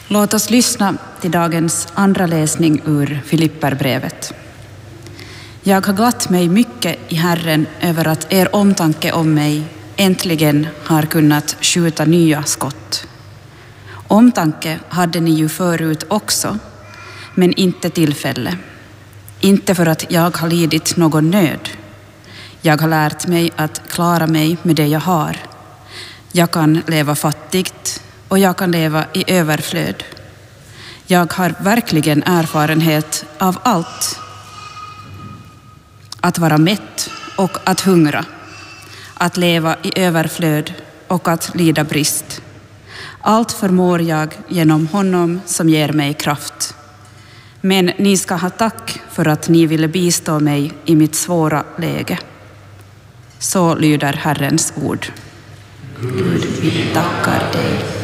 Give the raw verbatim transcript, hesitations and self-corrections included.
Låt oss lyssna till dagens andra läsning ur Filipperbrevet. Jag har glatt mig mycket i Herren över att er omtanke om mig äntligen har kunnat skjuta nya skott. Omtanke hade ni ju förut också, men inte tillfälle. Inte för att jag har lidit någon nöd. Jag har lärt mig att klara mig med det jag har. Jag kan leva fattigt och jag kan leva i överflöd. Jag har verkligen erfarenhet av allt. Att vara mätt och att hungra. Att leva i överflöd och att lida brist. Allt förmår jag genom honom som ger mig kraft. Men ni ska ha tack för att ni ville bistå mig i mitt svåra läge. Så lyder Herrens ord. Gud, vi tackar dig.